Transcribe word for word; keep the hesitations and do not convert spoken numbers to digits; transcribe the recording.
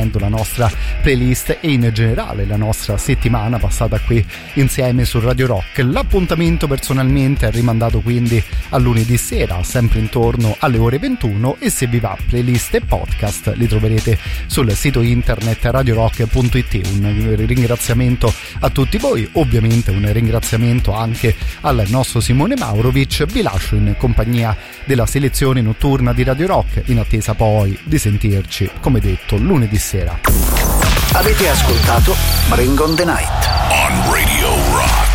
finendo la nostra playlist e in generale la nostra settimana passata qui insieme su Radio Rock. L'appuntamento personalmente è rimandato quindi a lunedì sera, sempre intorno alle ore ventuno, e se vi va playlist e podcast li troverete sul sito internet radio rock punto it. Un ringraziamento a tutti voi, ovviamente un ringraziamento anche al nostro Simone Maurovic. Vi lascio in compagnia della selezione notturna di Radio Rock, in attesa poi di sentirci, come detto, lunedì sera. Avete ascoltato Bring on the Night on Radio Rock.